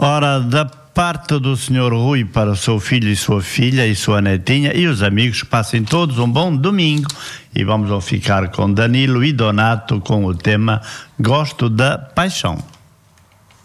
Ora, da parte do Sr. Rui para o seu filho e sua filha e sua netinha e os amigos, passem todos um bom domingo. E vamos ficar com Danilo e Donato com o tema Gosto da Paixão.